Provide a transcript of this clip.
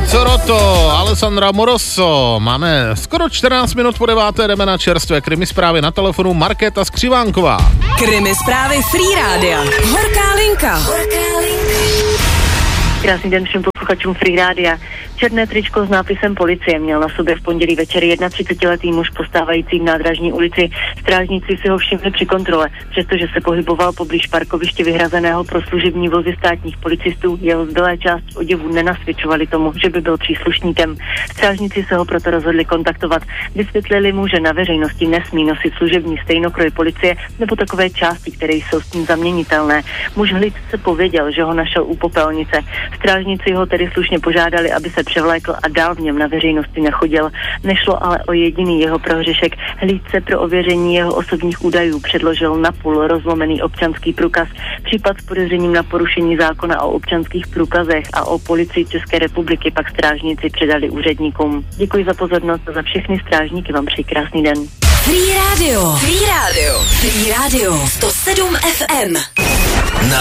Coroto, Alessandra Moroso. Máme skoro 14 minut po 9. Jdeme na čerstvé krimi zprávy. Na telefonu Markéta Skřivánková. Krimi zprávy Free Rádia. Horká linka. Krásný den všem posluchačům Free Rádia. Černé tričko s nápisem policie měl na sobě v pondělí večer 31letý muž postávající v Nádražní ulici. Strážníci si ho všimli při kontrole, přestože se pohyboval poblíž parkoviště vyhrazeného pro služební vozy státních policistů. Jeho zbylé části oděvu nenasvědčovaly tomu, že by byl příslušníkem. Strážníci se ho proto rozhodli kontaktovat. Vysvětlili mu, že na veřejnosti nesmí nosit služební stejnokroj policie nebo takové části, které jsou s tím zaměnitelné. Muž hlídce pověděl, že ho našel u popelnice. Strážníci ho tedy slušně požádali, aby se převlékl a dál v něm na veřejnosti nechodil. Nešlo ale o jediný jeho prohřešek. Hlídce pro ověření jeho osobních údajů předložil napůl rozlomený občanský průkaz. Případ s podezřením na porušení zákona o občanských průkazech a o Policii České republiky pak strážníci předali úředníkům. Děkuji za pozornost a za všechny strážníky vám přeji krásný den. Free Radio. Free Radio. Free Radio. 107 FM.